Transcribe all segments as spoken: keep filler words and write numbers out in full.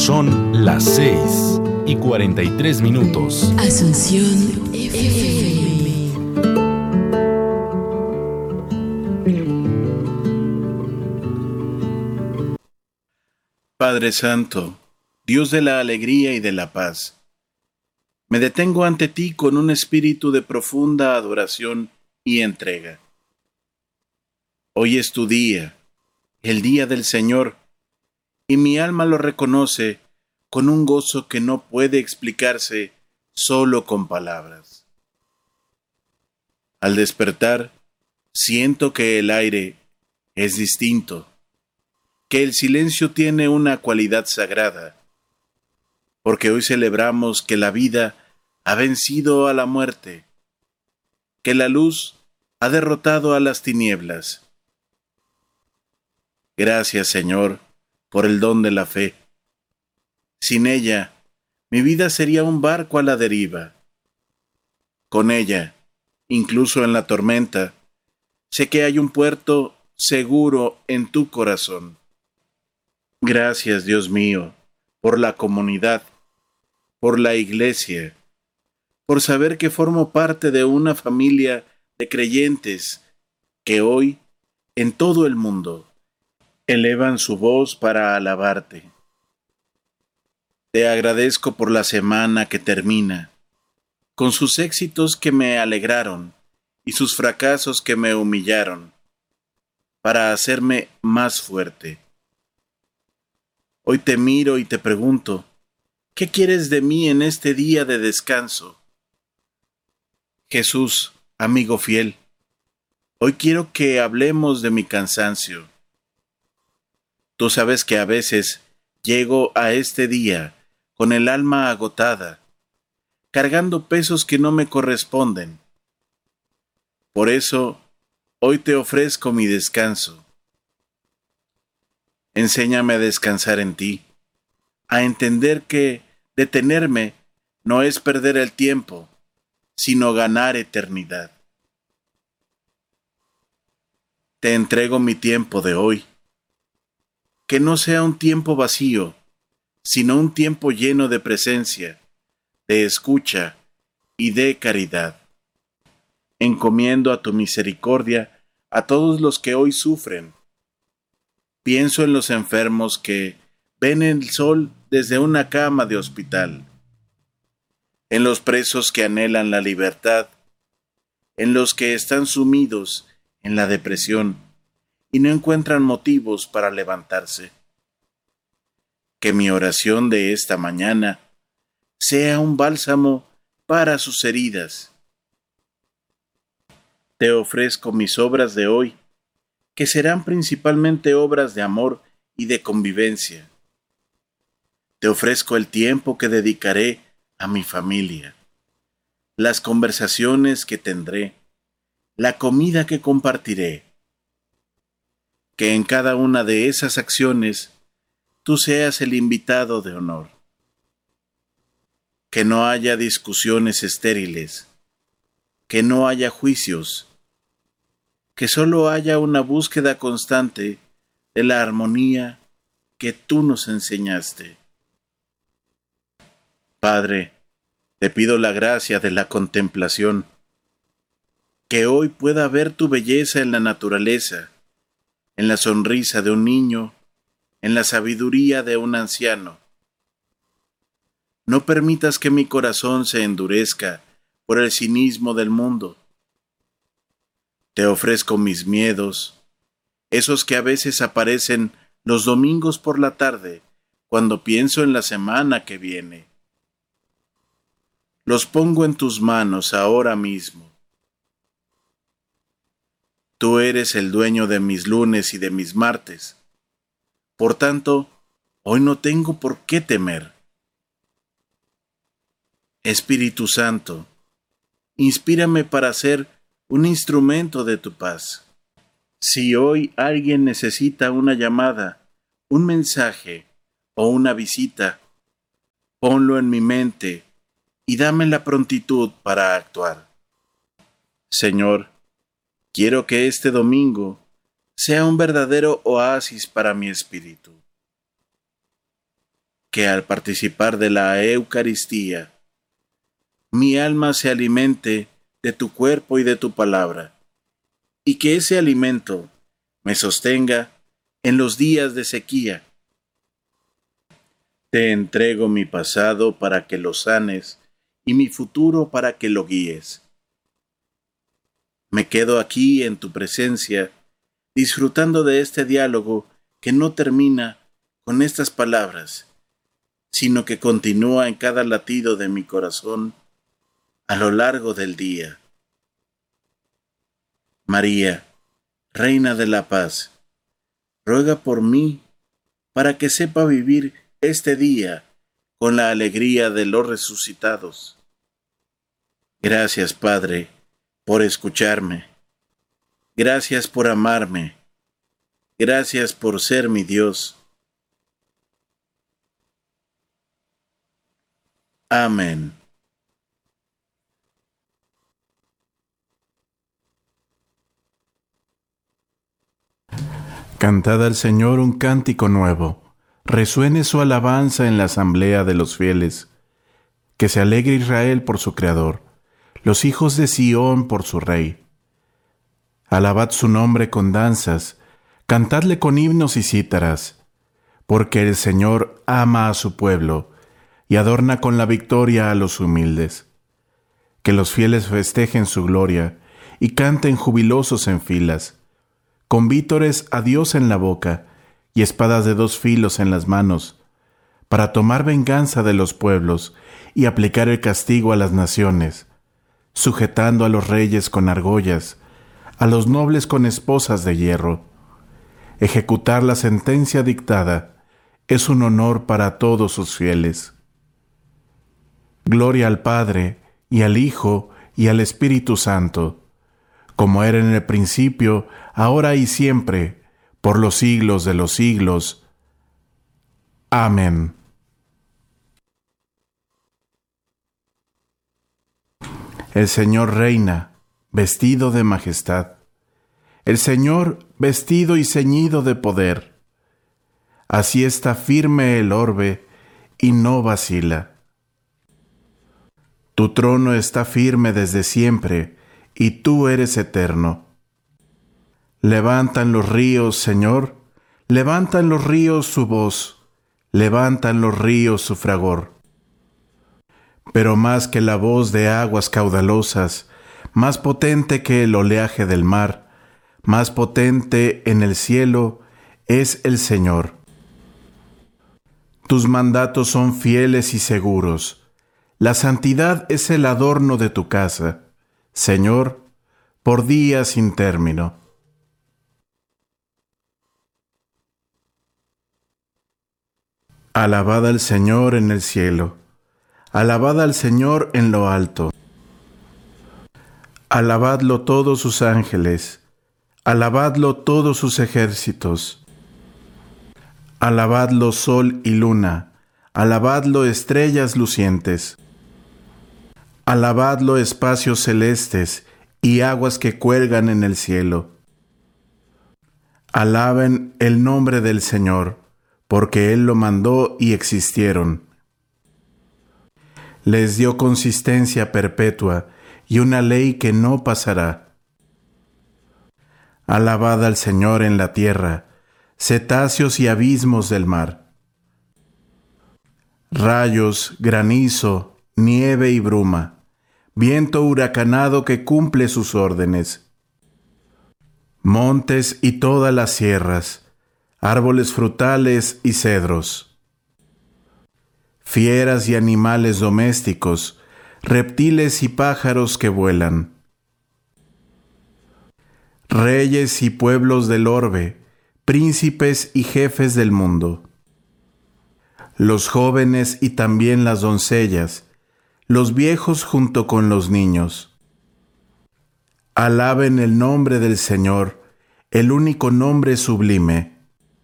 Son las seis y cuarenta y tres minutos. Asunción F M. Padre Santo, Dios de la alegría y de la paz, me detengo ante ti con un espíritu de profunda adoración y entrega. Hoy es tu día, el día del Señor, y mi alma lo reconoce con un gozo que no puede explicarse solo con palabras. Al despertar, siento que el aire es distinto, que el silencio tiene una cualidad sagrada, porque hoy celebramos que la vida ha vencido a la muerte, que la luz ha derrotado a las tinieblas. Gracias, Señor, por el don de la fe. Sin ella, mi vida sería un barco a la deriva. Con ella, incluso en la tormenta, sé que hay un puerto seguro en tu corazón. Gracias, Dios mío, por la comunidad, por la iglesia, por saber que formo parte de una familia de creyentes que hoy, en todo el mundo, elevan su voz para alabarte. Te agradezco por la semana que termina, con sus éxitos que me alegraron y sus fracasos que me humillaron, para hacerme más fuerte. Hoy te miro y te pregunto, ¿qué quieres de mí en este día de descanso? Jesús, amigo fiel, hoy quiero que hablemos de mi cansancio. Tú sabes que a veces llego a este día con el alma agotada, cargando pesos que no me corresponden. Por eso, hoy te ofrezco mi descanso. Enséñame a descansar en ti, a entender que detenerme no es perder el tiempo, sino ganar eternidad. Te entrego mi tiempo de hoy. Que no sea un tiempo vacío, sino un tiempo lleno de presencia, de escucha y de caridad. Encomiendo a tu misericordia a todos los que hoy sufren. Pienso en los enfermos que ven el sol desde una cama de hospital, en los presos que anhelan la libertad, en los que están sumidos en la depresión y no encuentran motivos para levantarse. Que mi oración de esta mañana sea un bálsamo para sus heridas. Te ofrezco mis obras de hoy, que serán principalmente obras de amor y de convivencia. Te ofrezco el tiempo que dedicaré a mi familia, las conversaciones que tendré, la comida que compartiré. Que en cada una de esas acciones tú seas el invitado de honor. Que no haya discusiones estériles, que no haya juicios, que solo haya una búsqueda constante de la armonía que tú nos enseñaste. Padre, te pido la gracia de la contemplación, que hoy pueda ver tu belleza en la naturaleza, en la sonrisa de un niño, en la sabiduría de un anciano. No permitas que mi corazón se endurezca por el cinismo del mundo. Te ofrezco mis miedos, esos que a veces aparecen los domingos por la tarde, cuando pienso en la semana que viene. Los pongo en tus manos ahora mismo. Tú eres el dueño de mis lunes y de mis martes. Por tanto, hoy no tengo por qué temer. Espíritu Santo, inspírame para ser un instrumento de tu paz. Si hoy alguien necesita una llamada, un mensaje o una visita, ponlo en mi mente y dame la prontitud para actuar. Señor, quiero que este domingo sea un verdadero oasis para mi espíritu. que al participar de la Eucaristía, mi alma se alimente de tu cuerpo y de tu palabra, y que ese alimento me sostenga en los días de sequía. Te entrego mi pasado para que lo sanes y mi futuro para que lo guíes. Me quedo aquí en tu presencia, disfrutando de este diálogo que no termina con estas palabras, sino que continúa en cada latido de mi corazón a lo largo del día. María, Reina de la Paz, ruega por mí para que sepa vivir este día con la alegría de los resucitados. Gracias, Padre, por escucharme. Gracias por amarme. Gracias por ser mi Dios. Amén. Cantad al Señor un cántico nuevo. Resuene su alabanza en la asamblea de los fieles. Que se alegre Israel por su Creador, los hijos de Sión por su Rey. Alabad su nombre con danzas, cantadle con himnos y cítaras, porque el Señor ama a su pueblo y adorna con la victoria a los humildes. Que los fieles festejen su gloria y canten jubilosos en filas, con vítores a Dios en la boca y espadas de dos filos en las manos, para tomar venganza de los pueblos y aplicar el castigo a las naciones, sujetando a los reyes con argollas, a los nobles con esposas de hierro. Ejecutar la sentencia dictada es un honor para todos sus fieles. Gloria al Padre, y al Hijo, y al Espíritu Santo, como era en el principio, ahora y siempre, por los siglos de los siglos. Amén. El Señor reina, vestido de majestad. El Señor vestido y ceñido de poder. Así está firme el orbe y no vacila. Tu trono está firme desde siempre, y tú eres eterno. Levantan los ríos, Señor, levantan los ríos su voz, levantan los ríos su fragor. Pero más que la voz de aguas caudalosas, más potente que el oleaje del mar, más potente en el cielo, es el Señor. Tus mandatos son fieles y seguros. La santidad es el adorno de tu casa, Señor, por días sin término. Alabad al Señor en el cielo. Alabad al Señor en lo alto. Alabadlo todos sus ángeles. Alabadlo todos sus ejércitos. Alabadlo sol y luna. Alabadlo estrellas lucientes. Alabadlo espacios celestes y aguas que cuelgan en el cielo. Alaben el nombre del Señor, porque Él lo mandó y existieron. Les dio consistencia perpetua y una ley que no pasará. Alabad al Señor en la tierra, cetáceos y abismos del mar. Rayos, granizo, nieve y bruma, viento huracanado que cumple sus órdenes. Montes y todas las sierras, árboles frutales y cedros. Fieras y animales domésticos, reptiles y pájaros que vuelan. Reyes y pueblos del orbe, príncipes y jefes del mundo. Los jóvenes y también las doncellas, los viejos junto con los niños. Alaben el nombre del Señor, el único nombre sublime.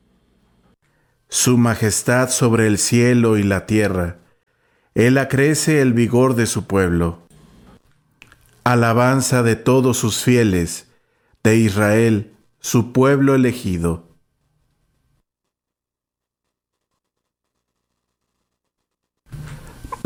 Su majestad sobre el cielo y la tierra. Él acrece el vigor de su pueblo. Alabanza de todos sus fieles, de Israel, su pueblo elegido.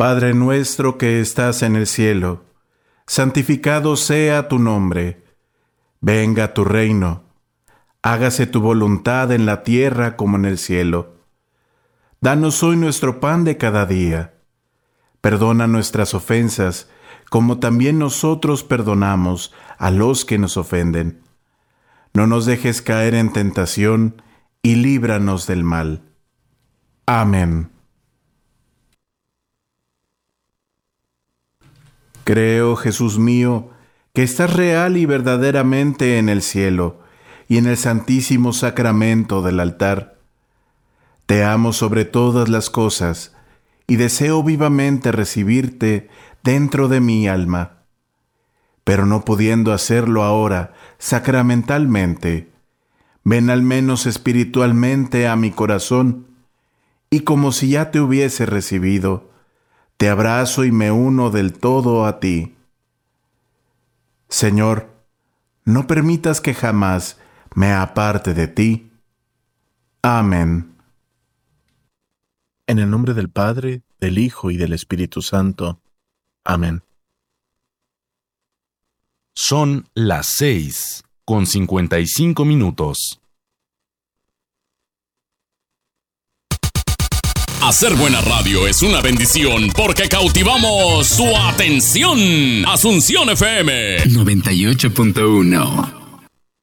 Padre nuestro que estás en el cielo, santificado sea tu nombre. Venga tu reino. Hágase tu voluntad en la tierra como en el cielo. Danos hoy nuestro pan de cada día. Perdona nuestras ofensas, como también nosotros perdonamos a los que nos ofenden. No nos dejes caer en tentación, y líbranos del mal. Amén. Creo, Jesús mío, que estás real y verdaderamente en el cielo y en el santísimo sacramento del altar. Te amo sobre todas las cosas y deseo vivamente recibirte dentro de mi alma. Pero no pudiendo hacerlo ahora sacramentalmente, ven al menos espiritualmente a mi corazón, y como si ya te hubiese recibido, te abrazo y me uno del todo a ti. Señor, no permitas que jamás me aparte de ti. Amén. En el nombre del Padre, del Hijo y del Espíritu Santo. Amén. Son las seis con cincuenta y cinco minutos. Hacer buena radio es una bendición porque cautivamos su atención. Asunción F M noventa y ocho punto uno.